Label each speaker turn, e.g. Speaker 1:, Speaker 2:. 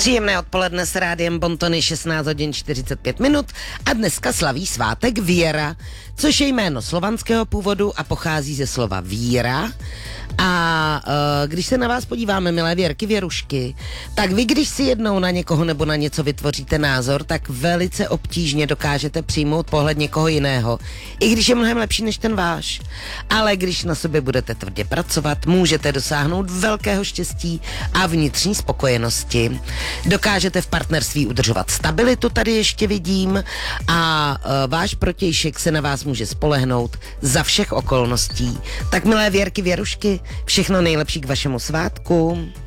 Speaker 1: Příjemné odpoledne s rádiem Bontony, 16 hodin 45 minut a dneska slaví svátek Věra, což je jméno slovanského původu a pochází ze slova víra. A když se na vás podíváme, milé Věrky, Věrušky, tak vy, když si jednou na někoho nebo na něco vytvoříte názor, tak velice obtížně dokážete přijmout pohled někoho jiného, i když je mnohem lepší než ten váš. Ale když na sobě budete tvrdě pracovat, můžete dosáhnout velkého štěstí a vnitřní spokojenosti. Dokážete v partnerství udržovat stabilitu, tady ještě vidím, a váš protějšek se na vás může spolehnout za všech okolností. Tak, milé Věrky, Věrušky, všechno nejlepší k vašemu svátku.